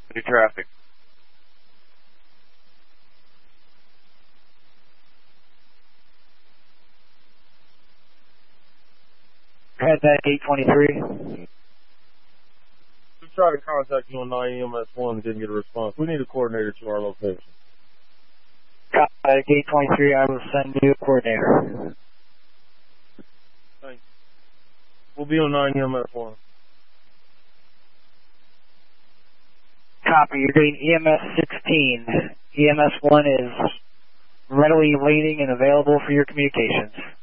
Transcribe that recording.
City traffic. Head that 823. We tried to contact you on 9EMS1 and didn't get a response. We need a coordinator to our location. Gate 823, I will send you a coordinator. Thanks. We'll be on 9EMS1. Copy, you're getting EMS 16. EMS 1 is readily waiting and available for your communications.